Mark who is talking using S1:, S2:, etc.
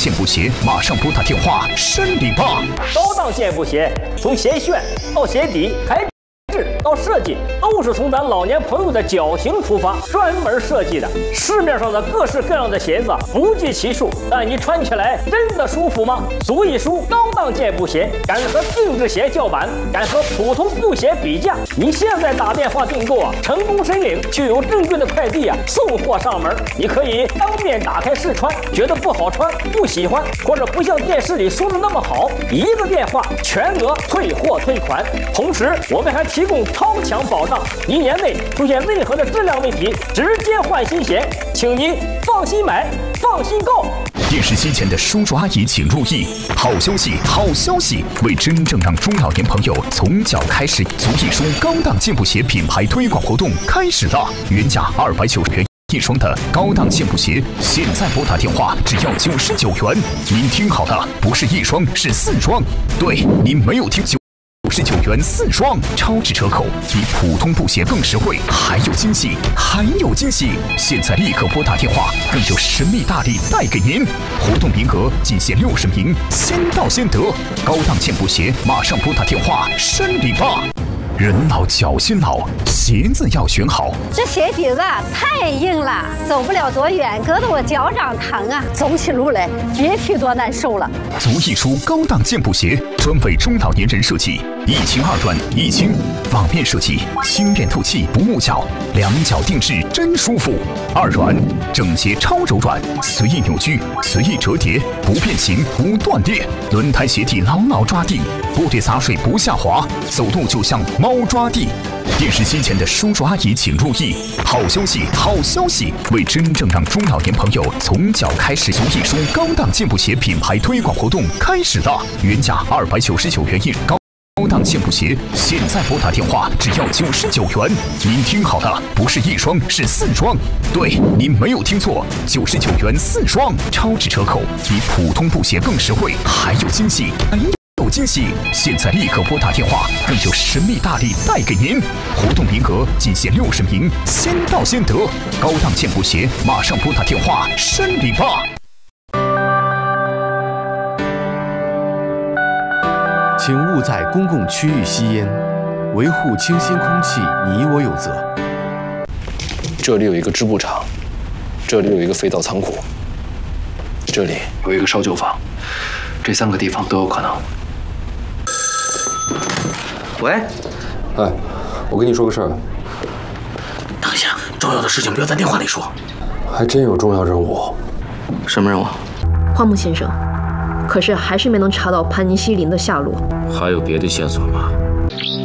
S1: 健步鞋，马上拨打电话申领吧！
S2: 高档健步鞋，从鞋楦到鞋底，材质到设计，都是从咱老年朋友的脚型出发，专门设计的。市面上的各式各样的鞋子不计其数，但你穿起来真的舒服吗？足一舒高档健步鞋，敢和定制鞋叫板，敢和普通布鞋比价。你现在打电话订购啊，成功申领就有正规的快递啊送货上门。你可以当面打开试穿，觉得不好穿、不喜欢，或者不像电视里说的那么好，一个电话全额退货退款。同时，我们还提供超强保障，1年内出现任何的质量问题，直接换新鞋，请您放心买，放心购。
S1: 电视机前的叔叔阿姨请入意，好消息，好消息！为真正让中老年朋友从脚开始，足一舒高档健步鞋品牌推广活动开始了，原价290元一双的高档健步鞋，现在拨打电话只要99元。您听好了，不是1双，是4双。对，您没有听99元4双，超值折扣，比普通布鞋更实惠，还有惊喜，还有惊喜！现在立刻拨打电话，更有神秘大礼带给您。活动名额仅限60名，先到先得。高档健步鞋，马上拨打电话申领吧！人老脚心老，鞋子要选好。
S3: 这鞋底子太硬了，走不了多远，硌得我脚掌疼啊！走起路来别提多难受了。
S1: 足一舒高档健步鞋，专为中老年人设计，1轻2短1轻，网面设计，轻便透气，不误脚，2脚定制真舒服。2软，整鞋超柔软，随意扭曲，随意折叠，不变形，不断裂。轮胎鞋底牢牢抓地，部队洒水不下滑，走路就像猫抓地。电视机前的叔叔阿姨请入意，好消息，好消息！为真正让中老年朋友从脚开始，足一舒高档健步鞋品牌推广活动开始了，原价299元一高档健步鞋，现在拨打电话只要99元。您听好了，不是1双，是4双。对，您没有听错，99元4双，超值折扣，比普通布鞋更实惠，还有惊喜，有惊喜！现在立刻拨打电话，更有神秘大礼带给您。活动名额仅限60名，先到先得。高档健步鞋，马上拨打电话申领吧！
S4: 请勿在公共区域吸烟，维护清新空气，你我有责。
S5: 这里有一个织布厂，这里有一个肥皂仓库，这里有一个烧酒坊，这3个地方都有可能。
S6: 喂，
S5: 哎，我跟你说个事儿。
S6: 等一下，重要的事情不要在电话里说。
S5: 还真有重要任务。
S6: 什么任务？
S7: 花木先生，可是还是没能查到潘尼西林的下落。
S8: 还有别的线索吗？